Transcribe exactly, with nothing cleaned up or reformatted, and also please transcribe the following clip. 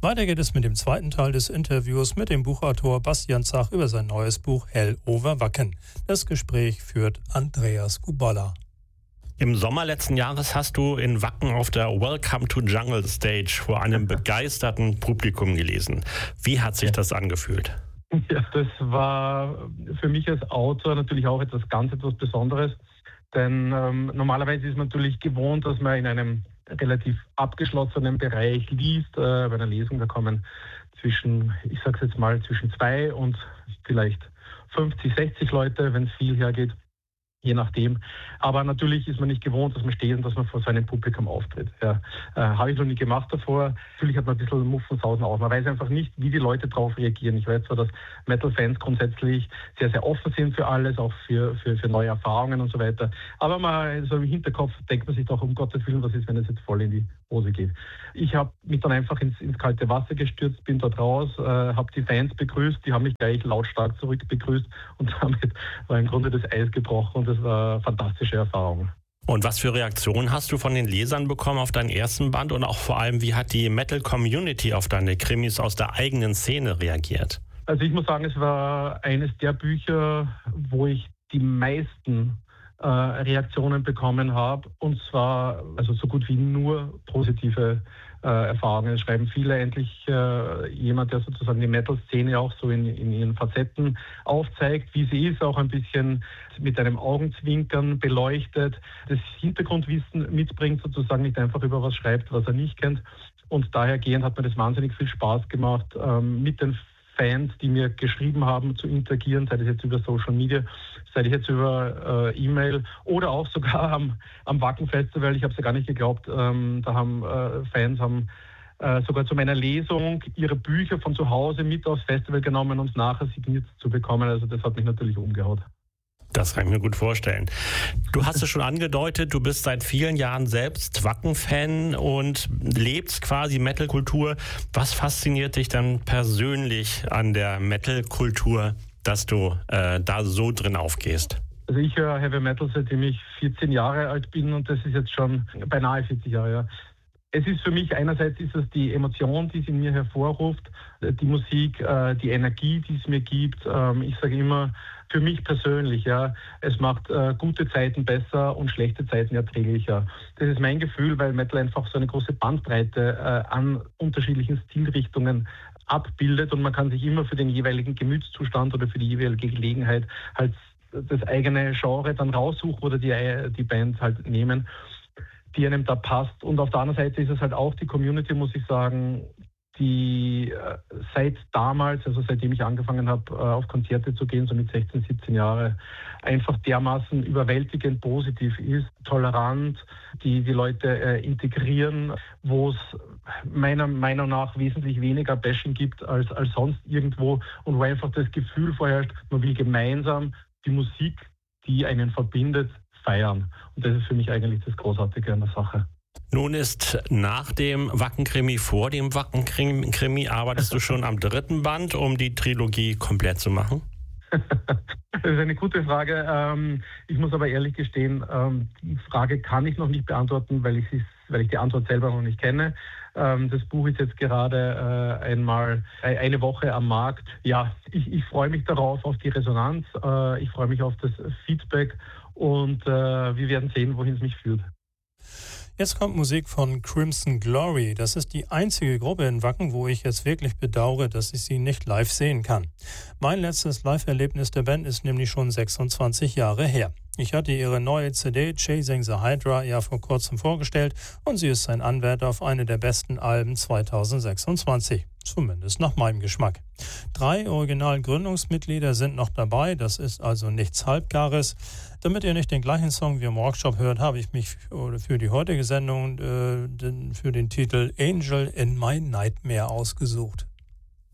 Weiter geht es mit dem zweiten Teil des Interviews mit dem Buchautor Bastian Zach über sein neues Buch Hell over Wacken. Das Gespräch führt Andreas Kubala. Im Sommer letzten Jahres hast du in Wacken auf der Welcome to Jungle Stage vor einem begeisterten Publikum gelesen. Wie hat sich das angefühlt? Ja, das war für mich als Autor natürlich auch etwas ganz etwas Besonderes. Denn ähm, normalerweise ist man natürlich gewohnt, dass man in einem relativ abgeschlossenen Bereich liest. Äh, bei einer Lesung, da kommen zwischen, ich sage es jetzt mal, zwischen zwei und vielleicht fünfzig, sechzig Leute, wenn es viel hergeht. Je nachdem. Aber natürlich ist man nicht gewohnt, dass man steht und dass man vor seinem Publikum auftritt. Ja, äh, habe ich noch nie gemacht davor. Natürlich hat man ein bisschen Muffensausen aus. Man weiß einfach nicht, wie die Leute darauf reagieren. Ich weiß zwar, dass Metal-Fans grundsätzlich sehr, sehr offen sind für alles, auch für, für, für neue Erfahrungen und so weiter. Aber mal so im Hinterkopf denkt man sich doch, um Gottes Willen, was ist, wenn es jetzt voll in die Hose geht. Ich habe mich dann einfach ins, ins kalte Wasser gestürzt, bin dort raus, äh, habe die Fans begrüßt, die haben mich gleich lautstark zurück begrüßt und damit war im Grunde das Eis gebrochen und das war eine fantastische Erfahrung. Und was für Reaktionen hast du von den Lesern bekommen auf deinen ersten Band und auch vor allem, wie hat die Metal-Community auf deine Krimis aus der eigenen Szene reagiert? Also ich muss sagen, es war eines der Bücher, wo ich die meisten äh, Reaktionen bekommen habe, und zwar also so gut wie nur positive äh, Erfahrungen. Es schreiben viele endlich äh, jemand, der sozusagen die Metal-Szene auch so in, in ihren Facetten aufzeigt, wie sie ist, auch ein bisschen mit einem Augenzwinkern beleuchtet, das Hintergrundwissen mitbringt, sozusagen nicht einfach über was schreibt, was er nicht kennt. Und dahergehend hat mir das wahnsinnig viel Spaß gemacht, ähm, mit den Fans, die mir geschrieben haben, zu interagieren, sei das jetzt über Social Media, sei das jetzt über äh, E-Mail oder auch sogar am, am Wacken Festival. Ich habe es ja gar nicht geglaubt, ähm, da haben äh, Fans haben äh, sogar zu meiner Lesung ihre Bücher von zu Hause mit aufs Festival genommen, um es nachher signiert zu bekommen. Also das hat mich natürlich umgehaut. Das kann ich mir gut vorstellen. Du hast es schon angedeutet, du bist seit vielen Jahren selbst Wacken-Fan und lebst quasi Metal-Kultur. Was fasziniert dich dann persönlich an der Metal-Kultur, dass du äh, da so drin aufgehst? Also ich höre Heavy Metal, seitdem ich vierzehn Jahre alt bin, und das ist jetzt schon beinahe vierzig Jahre, ja. Es ist für mich, einerseits ist es die Emotion, die es in mir hervorruft, die Musik, die Energie, die es mir gibt. Ich sage immer, für mich persönlich, ja, es macht gute Zeiten besser und schlechte Zeiten erträglicher. Das ist mein Gefühl, weil Metal einfach so eine große Bandbreite an unterschiedlichen Stilrichtungen abbildet und man kann sich immer für den jeweiligen Gemütszustand oder für die jeweilige Gelegenheit halt das eigene Genre dann raussuchen oder die, die Band halt nehmen, die einem da passt. Und auf der anderen Seite ist es halt auch die Community, muss ich sagen, die seit damals, also seitdem ich angefangen habe, auf Konzerte zu gehen, so mit sechzehn, siebzehn Jahre, einfach dermaßen überwältigend positiv ist, tolerant, die die Leute äh, integrieren, wo es meiner Meinung nach wesentlich weniger Bashing gibt als, als sonst irgendwo und wo einfach das Gefühl vorherrscht, man will gemeinsam die Musik, die einen verbindet, feiern. Und das ist für mich eigentlich das Großartige an der Sache. Nun ist nach dem Wacken-Krimi, vor dem Wacken-Krimi, arbeitest du schon am dritten Band, um die Trilogie komplett zu machen? Das ist eine gute Frage. Ich muss aber ehrlich gestehen, die Frage kann ich noch nicht beantworten, weil ich, weil ich die Antwort selber noch nicht kenne. Das Buch ist jetzt gerade einmal eine Woche am Markt. Ja, ich, ich freue mich darauf, auf die Resonanz. Ich freue mich auf das Feedback und wir werden sehen, wohin es mich führt. Jetzt kommt Musik von Crimson Glory. Das ist die einzige Gruppe in Wacken, wo ich jetzt wirklich bedauere, dass ich sie nicht live sehen kann. Mein letztes Live-Erlebnis der Band ist nämlich schon sechsundzwanzig Jahre her. Ich hatte ihre neue C D Chasing the Hydra ja vor kurzem vorgestellt und sie ist ein Anwärter auf eine der besten Alben zweitausendsechsundzwanzig. Zumindest nach meinem Geschmack. Drei Original-Gründungsmitglieder sind noch dabei, das ist also nichts Halbgares. Damit ihr nicht den gleichen Song wie im Workshop hört, habe ich mich für die heutige Sendung äh, für den Titel Angel in My Nightmare ausgesucht.